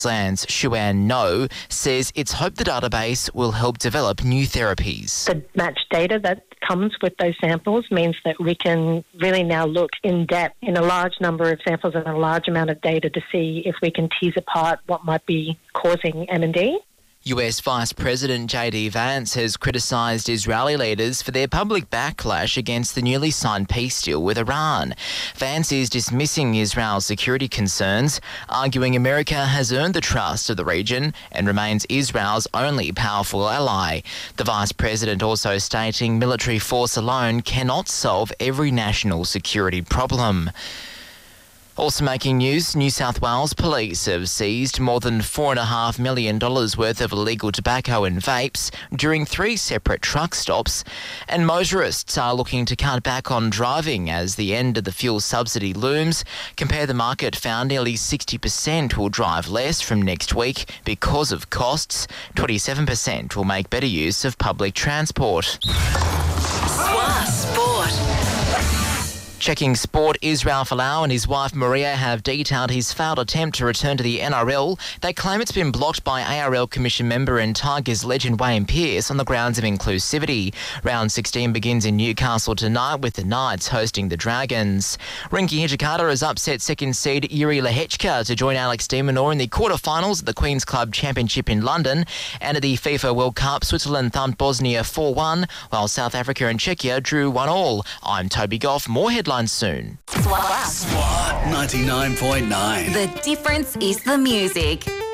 Queensland's Shuan No says it's hoped the database will help develop new therapies. The matched data that comes with those samples means that we can really now look in depth in a large number of samples and a large amount of data to see if we can tease apart what might be causing MND. US Vice President J.D. Vance has criticised Israeli leaders for their public backlash against the newly signed peace deal with Iran. Vance is dismissing Israel's security concerns, arguing America has earned the trust of the region and remains Israel's only powerful ally. The Vice President also stating military force alone cannot solve every national security problem. Also making news, New South Wales police have seized more than $4.5 million worth of illegal tobacco and vapes during 3 separate truck stops. And motorists are looking to cut back on driving as the end of the fuel subsidy looms. Compare the Market found nearly 60% will drive less from next week because of costs. 27% will make better use of public transport. Sport. Checking sport, Israel Folau and his wife Maria have detailed his failed attempt to return to the NRL. They claim it's been blocked by ARL Commission member and Tigers legend Wayne Pearce on the grounds of inclusivity. Round 16 begins in Newcastle tonight with the Knights hosting the Dragons. Rinky Hijikata has upset second seed Yuri Lehechka to join Alex de Minaur in the quarterfinals of the Queen's Club Championship in London. And at the FIFA World Cup, Switzerland thumped Bosnia 4-1, while South Africa and Czechia drew 1-1. I'm Toby Goff. More headlines soon. Swap. Swap 99.9. The difference is the music.